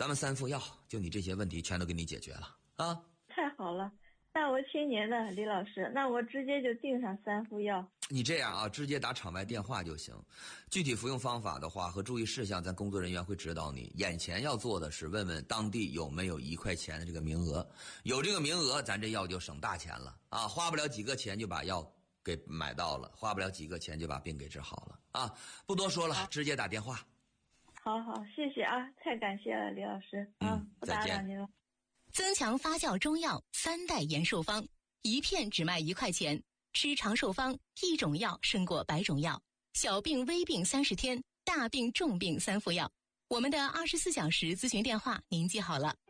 咱们3副药，就你这些问题全都给你解决了啊！ 太好了，那我听您的，李老师，那我直接就订上3副药。 你这样啊，直接打场外电话就行。具体服用方法的话和注意事项，咱工作人员会指导你。眼前要做的是问问当地有没有1块钱的这个名额，有这个名额，咱这药就省大钱了啊！花不了几个钱就把药给买到了，花不了几个钱就把病给治好了啊！不多说了，直接打电话。 好，谢谢啊，太感谢了，李老师啊，不打扰您了。 增强发酵中药3代延寿方，1片只卖1块钱。吃长寿方，1种药胜过100种药。小病微病30天，大病重病3副药。我们的24小时咨询电话您记好了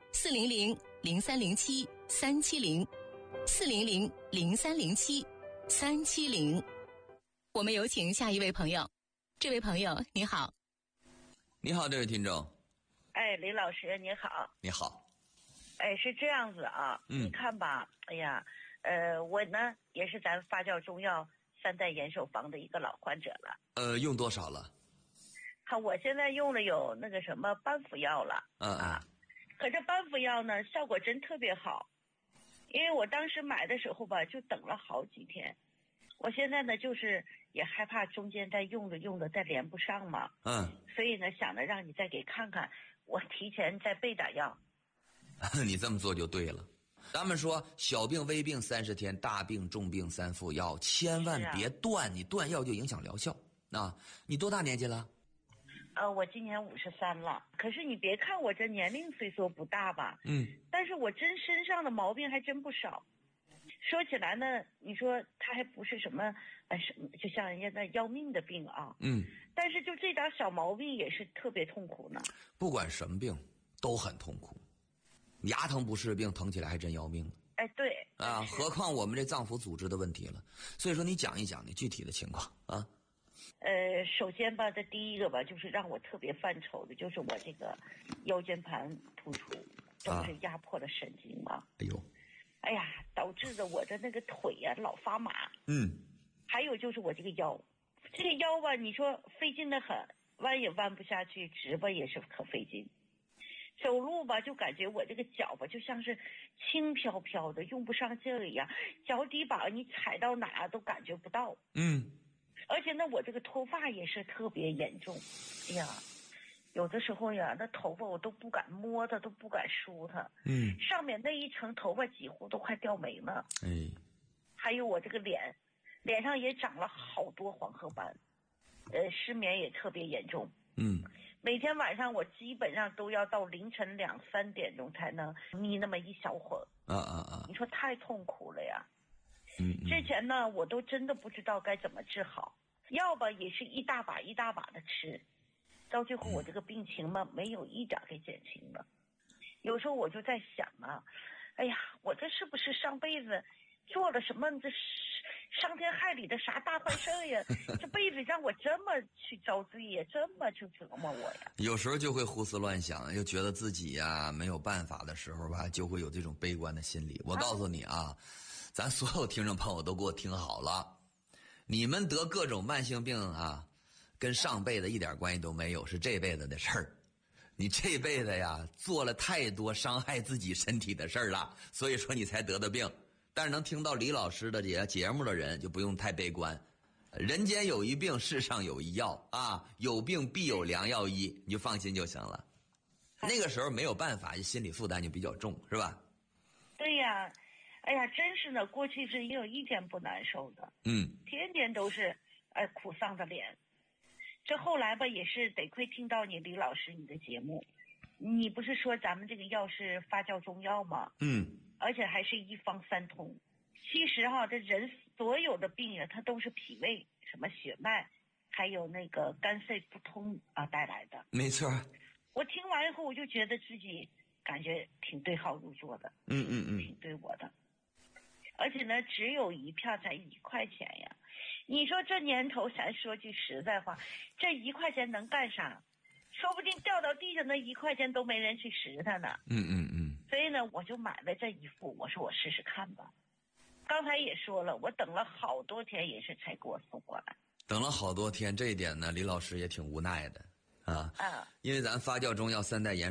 ：400-0307-370，400-0307-370。我们有请下一位朋友。这位朋友你好。 你好，这位听众。 哎，李老师你好。 你好。 哎，是这样子啊，你看吧，哎呀，我呢也是咱发酵中药3代延寿方的一个老患者了。 用多少了？ 看我现在用了有那个什么半副药了。可这半副药呢效果真特别好，因为我当时买的时候吧就等了好几天，我现在呢就是也害怕中间再用着再连不上嘛。所以呢想着让你再给看看，我提前再备打药。 你这么做就对了。咱们说小病微病30天，大病重病3副药，千万别断，你断药就影响疗效啊！你多大年纪了？ 我今年53了。可是你别看我这年龄虽说不大吧，但是我真身上的毛病还真不少。说起来呢，你说他还不是什么就像人家那要命的病啊，但是就这点小毛病也是特别痛苦呢。 不管什么病都很痛苦，牙疼不是病，疼起来还真要命。 哎，对啊，何况我们这脏腑组织的问题了。所以说你讲一讲你具体的情况啊。 首先吧，这第一个吧，就是让我特别犯愁的，就是我这个腰间盘突出都是压迫了神经嘛。哎呀，导致的我的那个腿呀老发麻。还有就是我这个腰吧，你说费劲的很，弯也弯不下去，直吧也是可费劲。走路吧就感觉我这个脚吧就像是轻飘飘的，用不上劲儿一样，脚底板你踩到哪都感觉不到。而且呢我这个脱发也是特别严重。哎呀，有的时候呀那头发我都不敢摸它，都不敢梳它。上面那一层头发几乎都快掉没了。还有我这个脸上也长了好多黄褐斑，失眠也特别严重。每天晚上我基本上都要到凌晨2、3点钟才能眯那么一小会儿。你说太痛苦了呀。之前呢我都真的不知道该怎么治好，药吧也是一大把的吃，到最后我这个病情嘛没有一点给减轻了。有时候我就在想啊，哎呀，我这是不是上辈子做了什么这伤天害理的啥大坏事呀？这辈子让我这么去遭罪呀，这么去折磨我呀。 有时候就会胡思乱想，又觉得自己呀没有办法的时候吧，就会有这种悲观的心理。我告诉你啊，咱所有听众朋友都给我听好了，你们得各种慢性病啊，跟上辈子一点关系都没有，是这辈子的事儿。你这辈子呀做了太多伤害自己身体的事儿了，所以说你才得的病。但是能听到李老师的节目的人就不用太悲观，人间有一病，世上有一药啊，有病必有良药医，你就放心就行了。那个时候没有办法，心理负担就比较重，是吧？ 对呀，哎呀，真是呢，过去是也有一天不难受的，天天都是苦丧的脸。这后来吧也是得亏听到你李老师你的节目，你不是说咱们这个药是发酵中药吗？而且还是一方三通。其实这人所有的病啊，它都是脾胃什么血脉还有那个肝肾不通带来的。 没错。 我听完以后我就觉得自己感觉挺对号入座的。挺对我的。而且呢只有1片才1块钱呀，你说这年头咱说句实在话，这1块钱能干啥？说不定掉到地上那1块钱都没人去拾它呢。所以呢我就买了这一副，我说我试试看吧。刚才也说了，我等了好多天也是才给我送过来。 等了好多天，这一点呢李老师也挺无奈的啊。因为咱发酵中药3代延